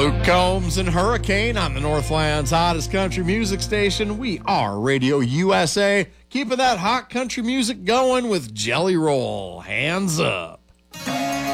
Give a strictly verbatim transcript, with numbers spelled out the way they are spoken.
Luke Combs and Hurricane on the Northland's hottest country music station. We are Radio U S A, keeping that hot country music going with Jelly Roll. Hands up.